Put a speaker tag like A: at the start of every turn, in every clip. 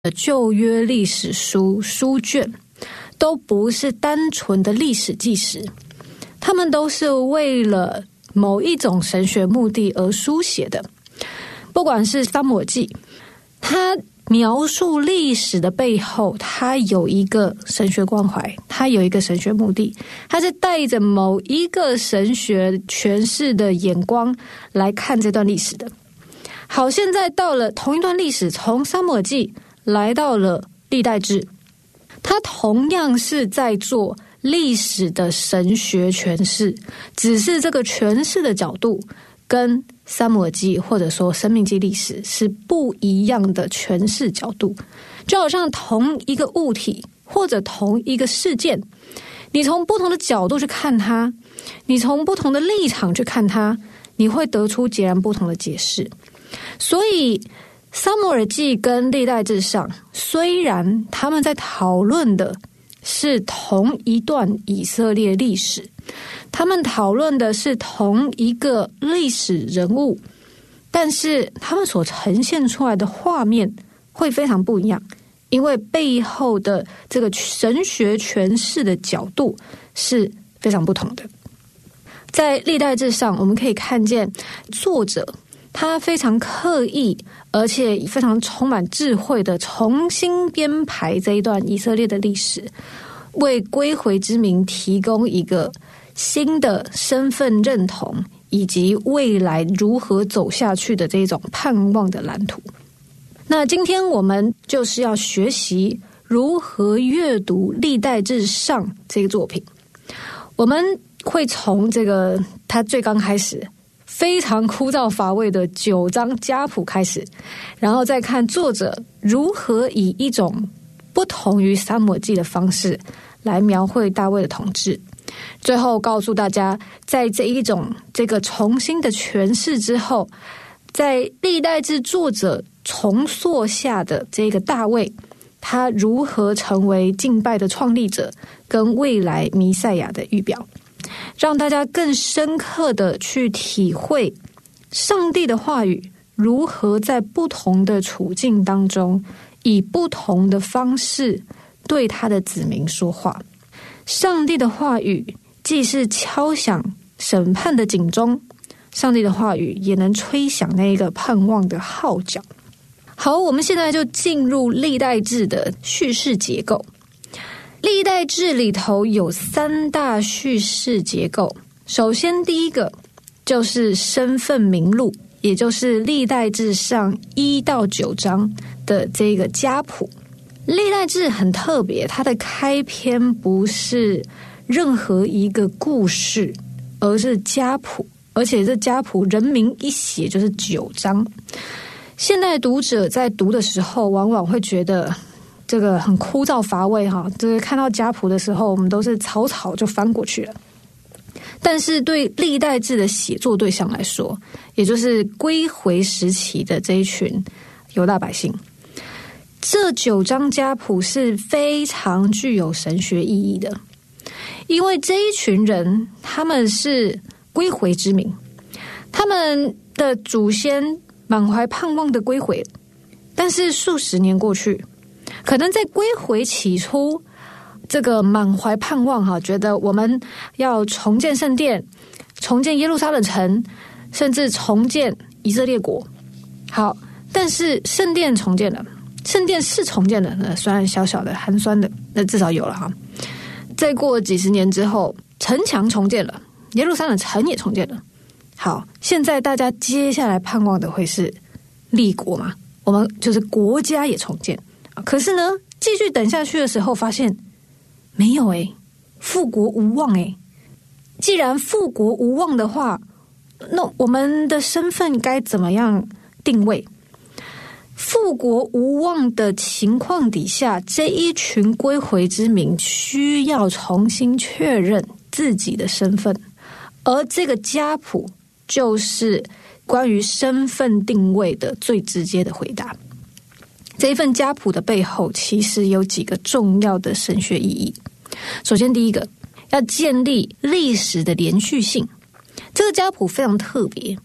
A: 旧约历史书卷都不是单纯的历史纪实，他们都是为了某一种神学目的而书写的。不管是撒母耳记，它描述历史的背后，它有一个神学关怀，它有一个神学目的，它是带着某一个神学诠释的眼光来看这段历史的。好，现在到了同一段历史，从撒母耳记来到了历代志，它同样是在做历史的神学诠释，只是这个诠释的角度跟撒母耳记或者说申命记历史是不一样的诠释角度。就好像同一个物体或者同一个事件，你从不同的角度去看它，你从不同的立场去看它，你会得出截然不同的解释。所以撒母耳记跟历代志上，虽然他们在讨论的是同一段以色列历史，他们讨论的是同一个历史人物，但是他们所呈现出来的画面会非常不一样，因为背后的这个神学诠释的角度是非常不同的。在历代志上，我们可以看见作者他非常刻意而且非常充满智慧的重新编排这一段以色列的历史，为归回之民提供一个新的身份认同以及未来如何走下去的这种盼望的蓝图。那今天我们就是要学习如何阅读历代志上这个作品。我们会从这个他最刚开始非常枯燥乏味的9章家谱开始，然后再看作者如何以一种不同于撒母耳记的方式来描绘大卫的统治，最后告诉大家，在这个重新的诠释之后，在历代志作者重塑下的这个大卫，他如何成为敬拜的创立者跟未来弥赛亚的预表，让大家更深刻的去体会上帝的话语如何在不同的处境当中以不同的方式对他的子民说话。上帝的话语既是敲响审判的警钟，上帝的话语也能吹响那个盼望的号角。好，我们现在就进入历代志的叙事结构。历代志里头有3大叙事结构。首先第一个就是身份名录，也就是历代志上1到9章的这个家谱。历代志很特别，它的开篇不是任何一个故事，而是家谱，而且这家谱人名一写就是9章。现代读者在读的时候往往会觉得这个很枯燥乏味哈，就是看到家谱的时候我们都是草草就翻过去了。但是对历代志的写作对象来说，也就是归回时期的这一群犹大百姓，这9章家谱是非常具有神学意义的。因为这一群人他们是归回之民，他们的祖先满怀盼望的归回，但是数十年过去，可能在归回起初这个满怀盼望觉得我们要重建圣殿，重建耶路撒冷城，甚至重建以色列国。好，但是圣殿重建了，圣殿是重建了，虽然小小的寒酸的，那至少有了哈。再过几十年之后，城墙重建了，耶路撒冷城也重建了。好，现在大家接下来盼望的会是立国嘛？我们就是国家也重建。可是呢，继续等下去的时候发现没有复国无望既然复国无望的话，那我们的身份该怎么样定位？复国无望的情况底下，这一群归回之民需要重新确认自己的身份，而这个家谱就是关于身份定位的最直接的回答。这一份家谱的背后其实有几个重要的神学意义。首先第一个，要建立历史的连续性。这个家谱非常特别，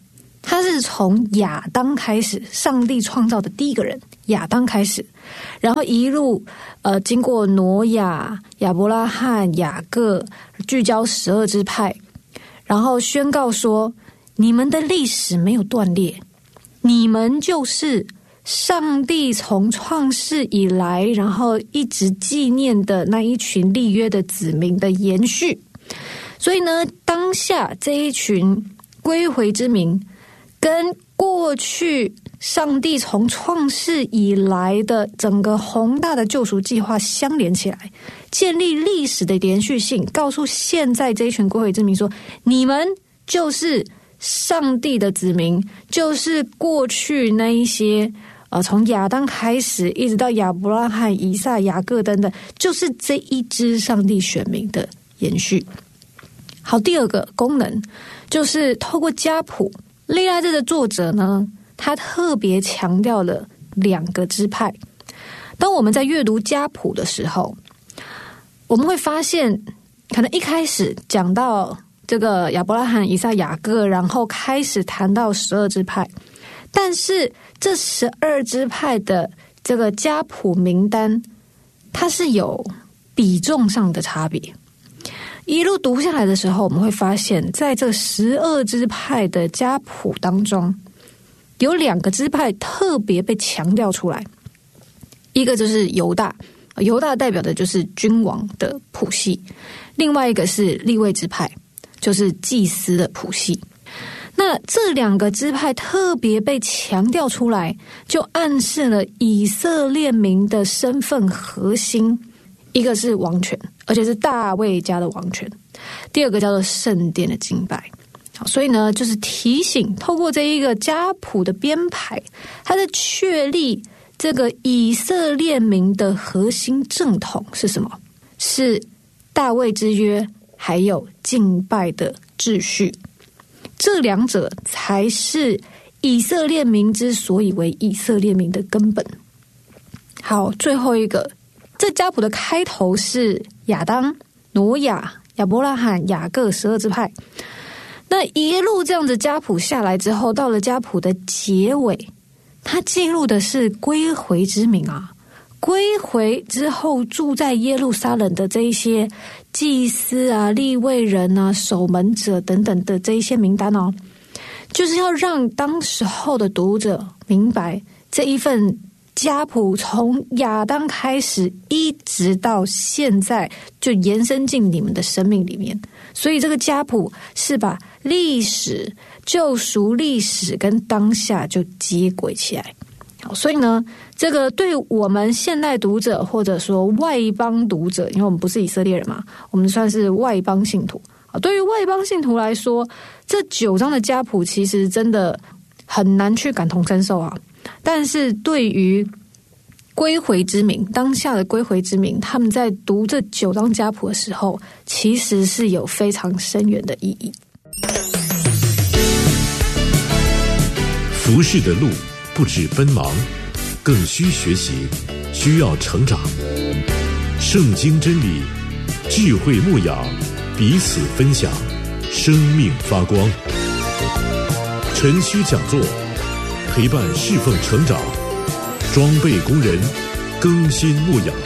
A: 它是从亚当开始，上帝创造的第一个人亚当开始，然后一路经过挪亚、亚伯拉罕、雅各，聚焦12支派，然后宣告说，你们的历史没有断裂，你们就是上帝从创世以来，然后一直纪念的那一群立约的子民的延续。所以呢，当下这一群归回之民跟过去上帝从创世以来的整个宏大的救赎计划相连起来，建立历史的连续性，告诉现在这一群归回之民说，你们就是上帝的子民，就是过去那一些从亚当开始一直到亚伯拉罕、以撒、雅各等等，就是这一支上帝选民的延续。好，第二个功能就是透过家谱，历代志的作者呢，他特别强调了2个支派。当我们在阅读家谱的时候，我们会发现，可能一开始讲到这个亚伯拉罕、以撒、雅各，然后开始谈到12支派，但是这12支派的这个家谱名单，它是有比重上的差别。一路读下来的时候，我们会发现，在这12支派的家谱当中，有2个支派特别被强调出来。一个就是犹大，犹大代表的就是君王的谱系；另外一个是利未支派，就是祭司的谱系。那这2个支派特别被强调出来，就暗示了以色列民的身份核心。一个是王权，而且是大卫家的王权；第二个叫做圣殿的敬拜。好，所以呢，就是提醒，透过这一个家谱的编排，它的确立这个以色列民的核心正统是什么？是大卫之约，还有敬拜的秩序。这2者才是以色列民之所以为以色列民的根本。好，最后一个。这家谱的开头是亚当、挪亚、亚伯拉罕、雅各12支派。那一路这样子家谱下来之后，到了家谱的结尾，它记录的是归回之民啊。归回之后住在耶路撒冷的这一些祭司啊、利未人啊、守门者等等的这一些名单哦，就是要让当时候的读者明白这一份家谱从亚当开始一直到现在就延伸进你们的生命里面，所以这个家谱是把历史、救赎历史跟当下就接轨起来。好，所以呢，这个对我们现代读者或者说外邦读者，因为我们不是以色列人嘛，我们算是外邦信徒。对于外邦信徒来说，这9章的家谱其实真的很难去感同身受啊。但是对于归回之民，当下的归回之民，他们在读这9章家谱的时候，其实是有非常深远的意义。
B: 服事的路不止奔忙，更需学习，需要成长。圣经真理，智慧牧养，彼此分享，生命发光。晨虚讲座，陪伴侍奉成长，装备工人，更新牧养。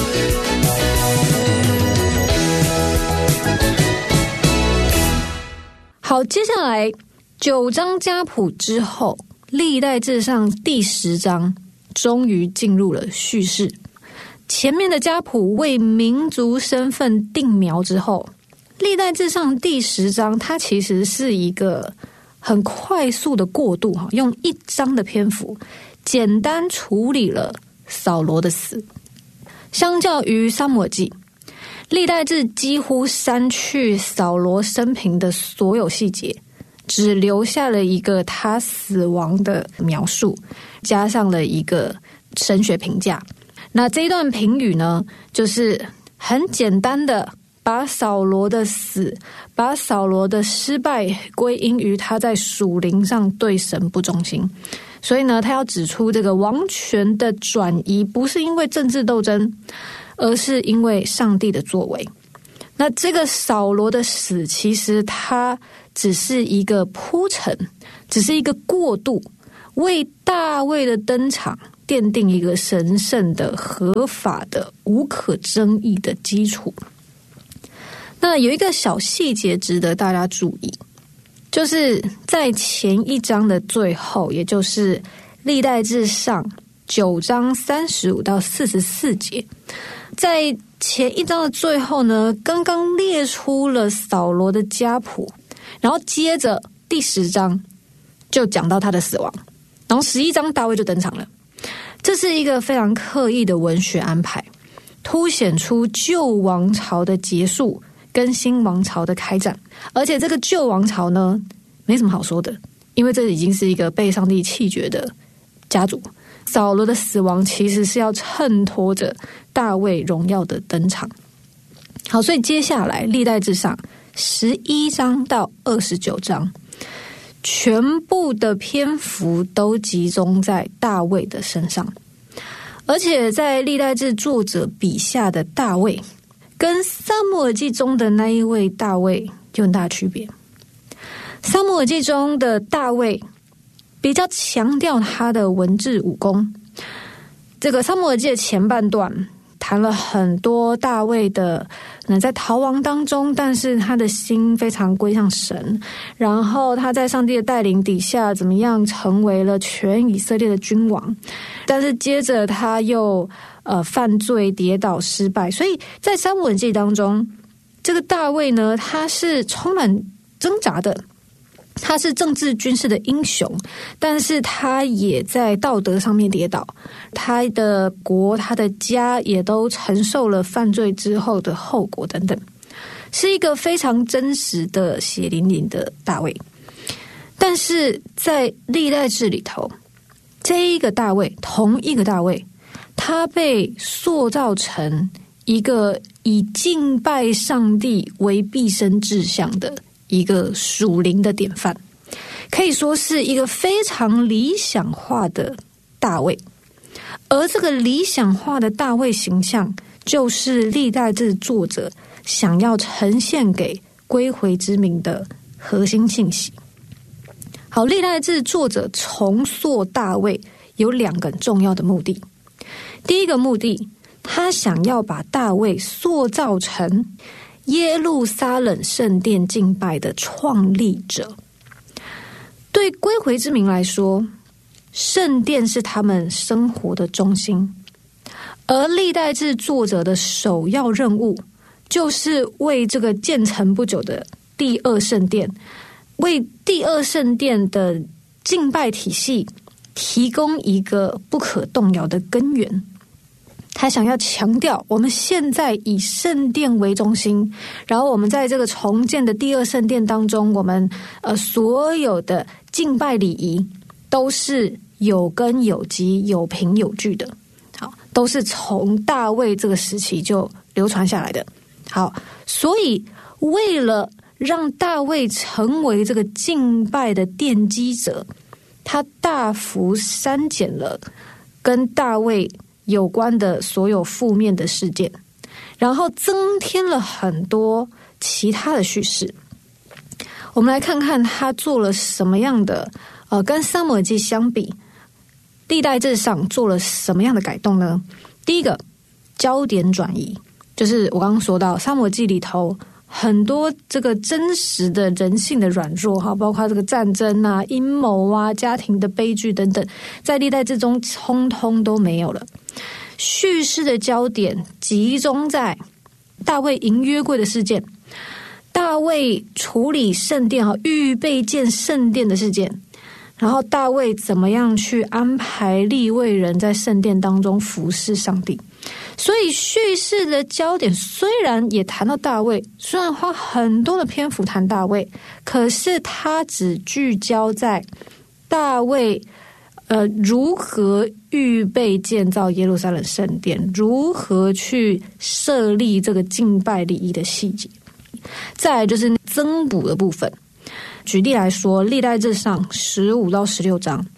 A: 好，接下来9章家谱之后，历代志上第10章终于进入了叙事。前面的家谱为民族身份定苗之后，历代志上第10章它其实是一个很快速的过渡，用1章的篇幅简单处理了扫罗的死。相较于撒母耳记，历代志几乎删去扫罗生平的所有细节，只留下了一个他死亡的描述，加上了一个神学评价。那这一段评语呢，就是很简单的把扫罗的死、把扫罗的失败归因于他在属灵上对神不忠心。所以呢，他要指出这个王权的转移不是因为政治斗争，而是因为上帝的作为。 那这个扫罗的死，其实他只是一个铺陈，只是一个过渡，为大卫的登场奠定一个神圣的、合法的、无可争议的基础。那有一个小细节值得大家注意，就是在前一章的最后，也就是历代志上9章35到44节，在前一章的最后呢，刚刚列出了扫罗的家谱，然后接着第10章就讲到他的死亡，然后11章大卫就登场了。这是一个非常刻意的文学安排，凸显出旧王朝的结束跟新王朝的开展。而且这个旧王朝呢，没什么好说的，因为这已经是一个被上帝弃绝的家族。扫罗的死亡其实是要衬托着大卫荣耀的登场。好，所以接下来历代志上11章到29章，全部的篇幅都集中在大卫的身上。而且在历代志作者笔下的大卫，跟撒母耳记中的那一位大卫有很大的区别。撒母耳记中的大卫比较强调他的文治武功。这个撒母耳记的前半段谈了很多大卫的在逃亡当中，但是他的心非常归向神，然后他在上帝的带领底下怎么样成为了全以色列的君王，但是接着他又犯罪跌倒失败。所以在撒母耳记当中，这个大卫呢，他是充满挣扎的，他是政治军事的英雄，但是他也在道德上面跌倒，他的国他的家也都承受了犯罪之后的后果等等，是一个非常真实的血淋淋的大卫。但是在历代志里头，这一个大卫，同一个大卫，他被塑造成一个以敬拜上帝为毕生志向的一个属灵的典范，可以说是一个非常理想化的大卫。而这个理想化的大卫形象，就是历代志作者想要呈现给归回之民的核心信息。好，历代志作者重塑大卫有2个重要的目的。第一个目的，他想要把大卫塑造成耶路撒冷圣殿敬拜的创立者。对归回之民来说，圣殿是他们生活的中心，而历代志作者的首要任务，就是为这个建成不久的第2圣殿，为第2圣殿的敬拜体系提供一个不可动摇的根源。他想要强调，我们现在以圣殿为中心，然后我们在这个重建的第2圣殿当中，我们所有的敬拜礼仪都是有根有基、有凭有据的。好，都是从大卫这个时期就流传下来的。好，所以为了让大卫成为这个敬拜的奠基者，他大幅删减了跟大卫有关的所有负面的事件，然后增添了很多其他的叙事。我们来看看他做了什么样的跟撒母耳记相比，历代志上做了什么样的改动呢？第一个，焦点转移，就是我刚刚说到撒母耳记里头很多这个真实的人性的软弱，包括这个战争啊、阴谋啊、家庭的悲剧等等，在历代志中通通都没有了。叙事的焦点集中在大卫迎约柜的事件，大卫处理圣殿预备建圣殿的事件，然后大卫怎么样去安排利未人在圣殿当中服侍上帝。所以叙事的焦点虽然也谈到大卫，虽然花很多的篇幅谈大卫，可是他只聚焦在大卫如何预备建造耶路撒冷圣殿，如何去设立这个敬拜礼仪的细节。再来就是增补的部分。举例来说，历代志上15到16章，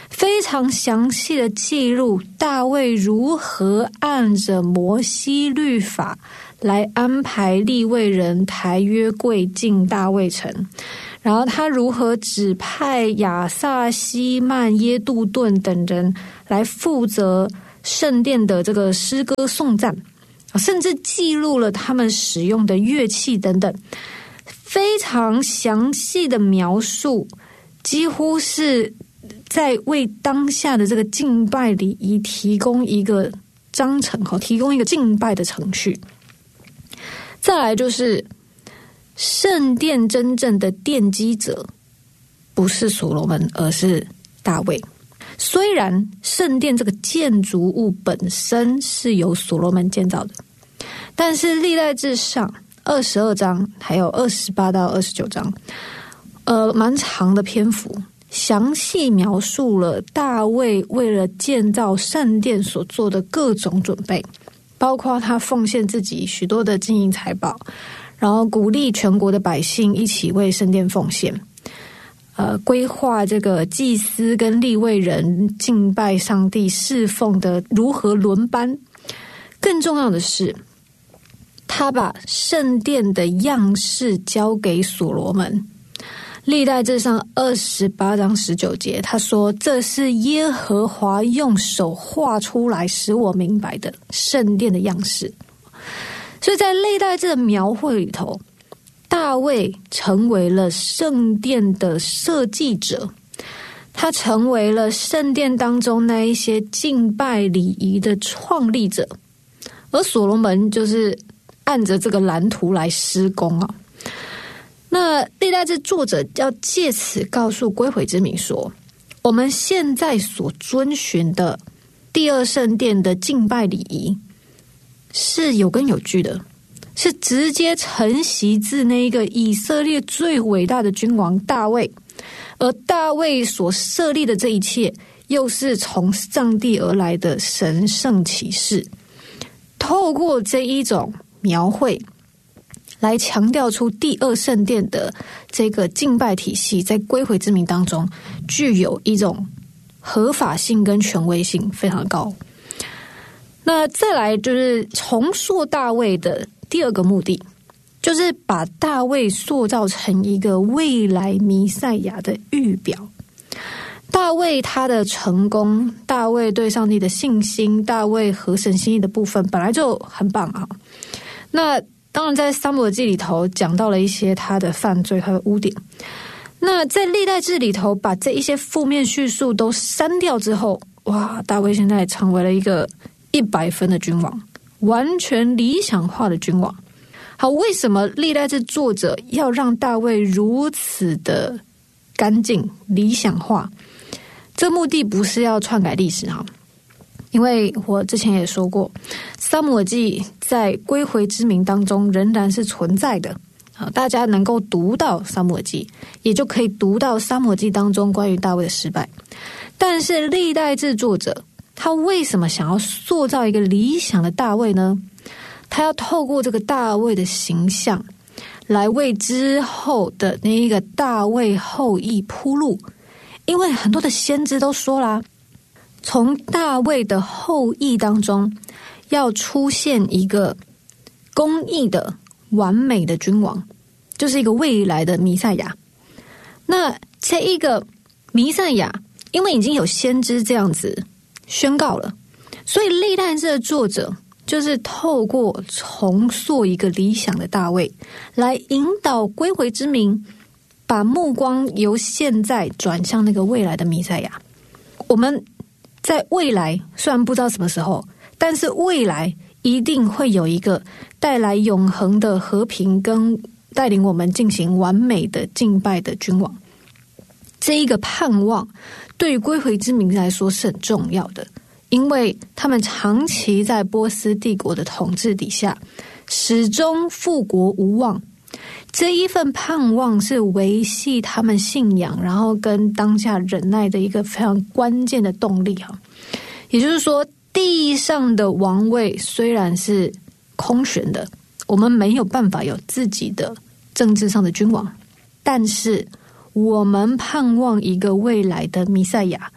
A: 非常详细的记录大卫如何按着摩西律法来安排利未人抬约柜进大卫城，然后他如何指派亚萨、希曼、耶杜顿等人来负责圣殿的这个诗歌颂赞，甚至记录了他们使用的乐器等等，非常详细的描述，几乎是在为当下的这个敬拜礼仪提供一个章程，提供一个敬拜的程序。再来就是圣殿真正的奠基者不是所罗门，而是大卫。虽然圣殿这个建筑物本身是由所罗门建造的，但是历代志上22章还有28到29章蛮长的篇幅，详细描述了大卫为了建造圣殿所做的各种准备，包括他奉献自己许多的金银财宝，然后鼓励全国的百姓一起为圣殿奉献，规划这个祭司跟利未人敬拜上帝侍奉的如何轮班。更重要的是，他把圣殿的样式交给所罗门。历代志上28章19节，他说：“这是耶和华用手画出来，使我明白的圣殿的样式。”所以在历代志的描绘里头，大卫成为了圣殿的设计者，他成为了圣殿当中那一些敬拜礼仪的创立者，而所罗门就是按着这个蓝图来施工啊。那历代志作者要借此告诉归回之民说，我们现在所遵循的第二圣殿的敬拜礼仪是有根有据的，是直接承袭自那一个以色列最伟大的君王大卫，而大卫所设立的这一切又是从上帝而来的神圣启示。透过这一种描绘来强调出第二圣殿的这个敬拜体系在归回之民当中具有一种合法性跟权威性非常高。那再来就是重塑大卫的第二个目的，就是把大卫塑造成一个未来弥赛亚的预表。大卫他的成功，大卫对上帝的信心，大卫合神心意的部分本来就很棒啊。那当然在撒母耳记里头讲到了一些他的犯罪，他的污点。那在历代志里头把这一些负面叙述都删掉之后，哇，大卫现在成为了一个100分的君王，完全理想化的君王。好，为什么历代志作者要让大卫如此的干净理想化？这目的不是要篡改历史哈，因为我之前也说过，撒母耳记在归回之民当中仍然是存在的，大家能够读到撒母耳记，也就可以读到撒母耳记当中关于大卫的失败。但是历代志作者他为什么想要塑造一个理想的大卫呢？他要透过这个大卫的形象来为之后的那一个大卫后裔铺路。因为很多的先知都说啦，从大卫的后裔当中要出现一个公义的完美的君王，就是一个未来的弥赛亚。那这一个弥赛亚因为已经有先知这样子宣告了，所以历代志的作者就是透过重塑一个理想的大卫来引导归回之民，把目光由现在转向那个未来的弥赛亚。我们在未来虽然不知道什么时候，但是未来一定会有一个带来永恒的和平跟带领我们进行完美的敬拜的君王。这一个盼望对于归回之民来说是很重要的，因为他们长期在波斯帝国的统治底下，始终复国无望。这一份盼望是维系他们信仰，然后跟当下忍耐的一个非常关键的动力哈。也就是说，地上的王位虽然是空悬的，我们没有办法有自己的政治上的君王，但是我们盼望一个未来的弥赛亚，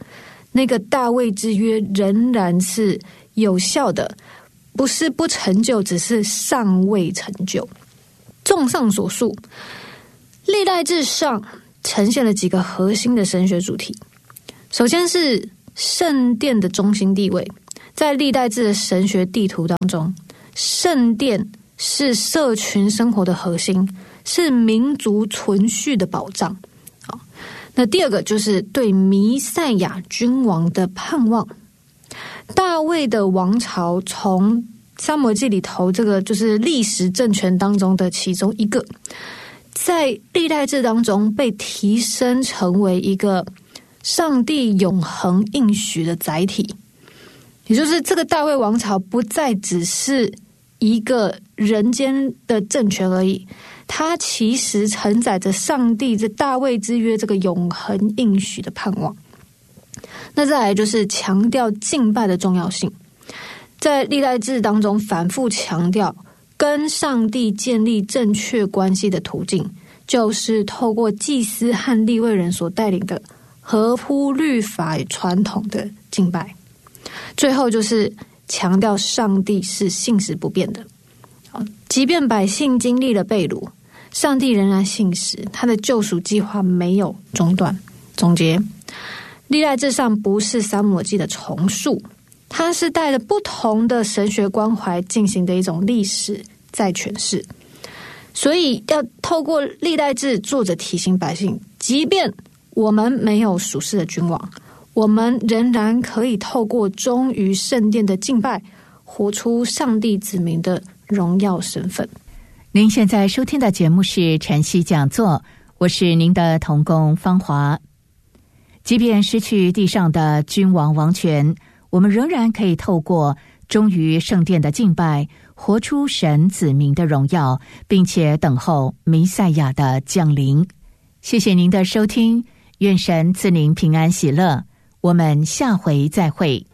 A: 那个大卫之约仍然是有效的，不是不成就，只是尚未成就。综上所述，历代志上呈现了几个核心的神学主题。首先是圣殿的中心地位，在历代志的神学地图当中，圣殿是社群生活的核心，是民族存续的保障。那第二个就是对弥赛亚君王的盼望。大卫的王朝从撒母耳记里头，这个就是历史政权当中的其中一个，在历代志当中被提升成为一个上帝永恒应许的载体，也就是这个大卫王朝不再只是一个人间的政权而已，它其实承载着上帝这大卫之约这个永恒应许的盼望。那再来就是强调敬拜的重要性，在历代志当中反复强调跟上帝建立正确关系的途径，就是透过祭司和利未人所带领的合乎律法与传统的敬拜。最后就是强调上帝是信实不变的，即便百姓经历了被掳，上帝仍然信实，他的救赎计划没有中断。总结，历代志上不是撒母耳记的重述，它是带着不同的神学关怀进行的一种历史再诠释。所以要透过历代志，作者提醒百姓，即便我们没有属世的君王，我们仍然可以透过忠于圣殿的敬拜，活出上帝子民的荣耀身份。
C: 您现在收听的节目是晨曦讲座，我是您的同工芳华。即便失去地上的君王王权，我们仍然可以透过忠于圣殿的敬拜，活出神子民的荣耀，并且等候弥赛亚的降临。谢谢您的收听，愿神赐您平安喜乐，我们下回再会。